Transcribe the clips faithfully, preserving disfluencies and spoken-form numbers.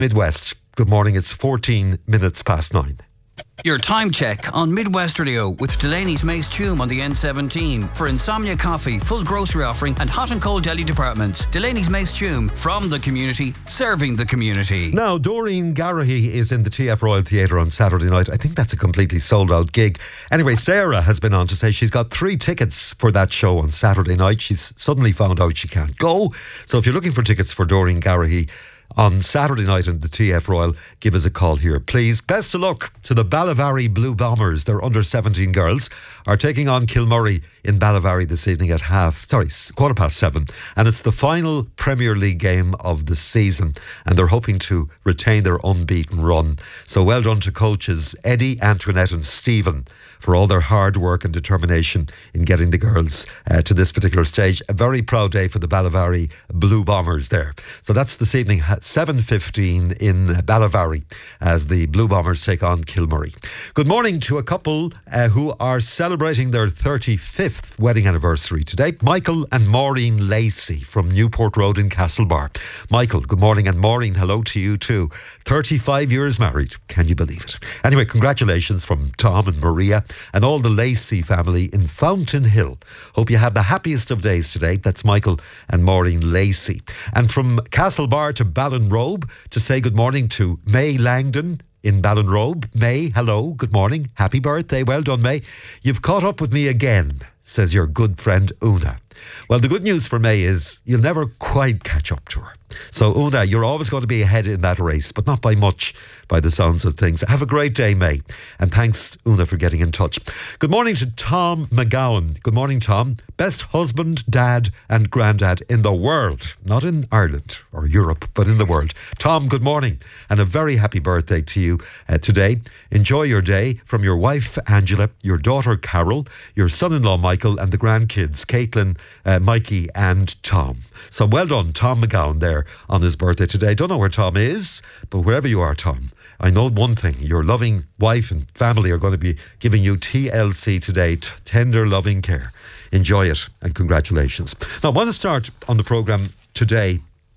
Midwest. Good morning, it's fourteen minutes past nine. Your time check on Midwest Radio with Delaney's Mace Tume on the N seventeen. For Insomnia Coffee, full grocery offering and hot and cold deli departments. Delaney's Mace Tume, from the community, serving the community. Now, Doreen Garrahy is in the T F Royal Theatre on Saturday night. I think that's a completely sold out gig. Anyway, Sarah has been on to say she's got three tickets for that show on Saturday night. She's suddenly found out she can't go. So if you're looking for tickets for Doreen Garrahy on Saturday night in the T F Royal, give us a call here, please. Best of luck to the Ballyvarry Blue Bombers. Their under seventeen girls are taking on Kilmurray in Ballyvarry this evening at half, sorry, quarter past seven. And it's the final Premier League game of the season. And they're hoping to retain their unbeaten run. So well done to coaches Eddie, Antoinette and Stephen for all their hard work and determination in getting the girls uh, to this particular stage. A very proud day for the Ballyvarry Blue Bombers there. So that's this evening at seven fifteen in Ballyvarry as the Blue Bombers take on Kilmurray. Good morning to a couple uh, who are celebrating their thirty-fifth wedding anniversary today. Michael and Maureen Lacey from Newport Road in Castlebar. Michael, good morning, and Maureen, hello to you too. thirty-five years married, can you believe it? Anyway, congratulations from Tom and Maria and all the Lacey family in Fountain Hill. Hope you have the happiest of days today. That's Michael and Maureen Lacey. And from Castlebar to Ballinrobe to say good morning to May Langdon in Ballinrobe. May, hello, good morning. Happy birthday. Well done, May. You've caught up with me again, says your good friend Una. Well, the good news for May is you'll never quite catch up to her. So, Una, you're always going to be ahead in that race, but not by much, by the sounds of things. Have a great day, May. And thanks, Una, for getting in touch. Good morning to Tom McGowan. Good morning, Tom. Best husband, dad and granddad in the world. Not in Ireland or Europe, but in the world. Tom, good morning. And a very happy birthday to you uh, today. Enjoy your day from your wife, Angela, your daughter, Carol, your son-in-law, Michael, and the grandkids, Caitlin, uh, Mikey and Tom. So well done, Tom McGowan, there on his birthday today. Don't know where Tom is, but wherever you are, Tom, I know one thing: your loving wife and family are going to be giving you T L C today, t- tender loving care. Enjoy it and congratulations. Now, I want to start on the programme today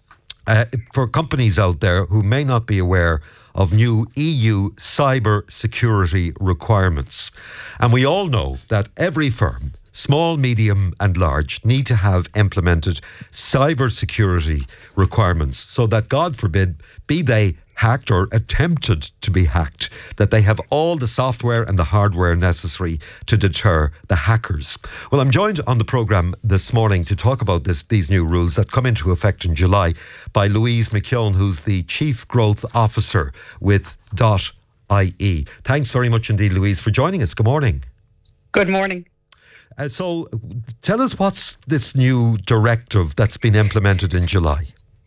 uh, for companies out there who may not be aware of new E U cyber security requirements. And we all know that every firm, small, medium and large, need to have implemented cyber security requirements so that, God forbid, be they hacked or attempted to be hacked, that they have all the software and the hardware necessary to deter the hackers. Well, I'm joined on the programme this morning to talk about this, these new rules that come into effect in July by Louise McKeown, who's the Chief Growth Officer with dot I E. Thanks very much indeed, Louise, for joining us. Good morning. Good morning. Uh, so tell us, what's this new directive that's been implemented in July?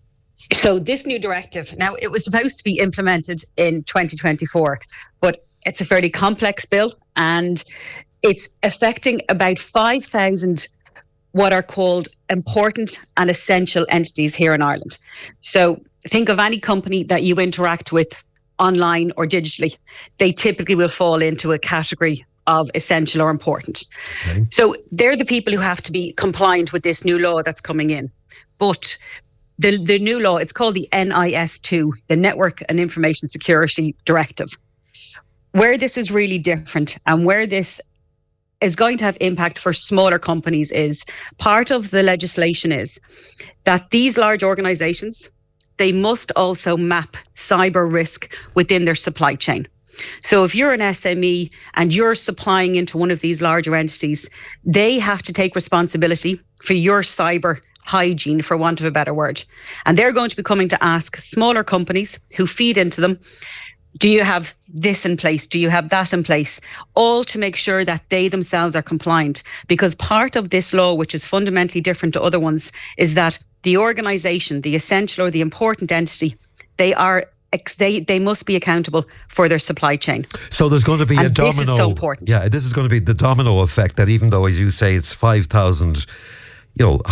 So this new directive, now it was supposed to be implemented in twenty twenty-four, but it's a fairly complex bill and it's affecting about five thousand what are called important and essential entities here in Ireland. So think of any company that you interact with online or digitally. They typically will fall into a category of essential or important. Okay. So they're the people who have to be compliant with this new law that's coming in. But the, the new law, it's called the N I S two, the Network and Information Security Directive. Where this is really different and where this is going to have impact for smaller companies is part of the legislation is that these large organisations, they must also map cyber risk within their supply chain. So if you're an S M E and you're supplying into one of these larger entities, they have to take responsibility for your cyber hygiene, for want of a better word. And they're going to be coming to ask smaller companies who feed into them, do you have this in place? Do you have that in place? All to make sure that they themselves are compliant. Because part of this law, which is fundamentally different to other ones, is that the organisation, the essential or the important entity, they are They they must be accountable for their supply chain. So there's going to be and a domino. This is so important. Yeah, this is going to be the domino effect that, even though, as you say, it's five thousand, you know,